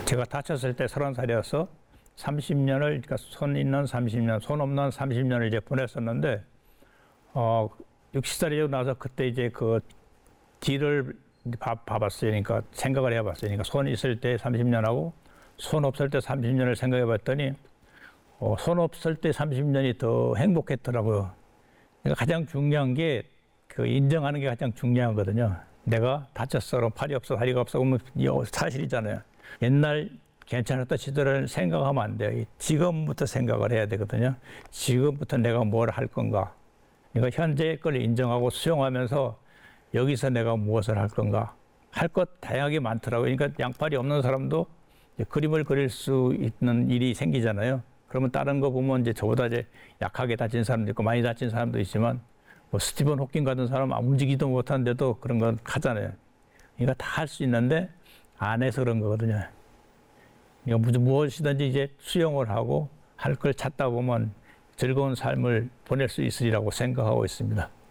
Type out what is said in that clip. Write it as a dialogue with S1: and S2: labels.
S1: 제가 다쳤을 때 30살이어서 30년을, 그러니까 손 있는 30년, 손 없는 30년을 이제 보냈었는데, 60살이 되고 나서 그때 이제 그 뒤를 봐봤어요. 그러니까 생각을 해봤어요. 그러니까 손 있을 때 30년하고 손 없을 때 30년을 생각해 봤더니, 손 없을 때 30년이 더 행복했더라고요. 그러니까 가장 중요한 게 그 인정하는 게 가장 중요하거든요. 내가 다쳤어, 그럼 팔이 없어, 다리가 없어, 그러면 사실이잖아요. 옛날 괜찮았던 시절을 생각하면 안 돼요. 지금부터 생각을 해야 되거든요. 지금부터 내가 뭘 할 건가. 그러니까 현재의 걸 인정하고 수용하면서 여기서 내가 무엇을 할 건가. 할 것 다양하게 많더라고요. 그러니까 양팔이 없는 사람도 그림을 그릴 수 있는 일이 생기잖아요. 그러면 다른 거 보면 이제 저보다 이제 약하게 다친 사람도 있고 많이 다친 사람도 있지만 뭐 스티븐 호킹 같은 사람 움직이도 못하는데도 그런 건 하잖아요. 그러니까 다 할 수 있는데 안 해서 그런 거거든요. 그러니까 무엇이든지 이제 수용을 하고 할 걸 찾다 보면 즐거운 삶을 보낼 수 있으리라고 생각하고 있습니다.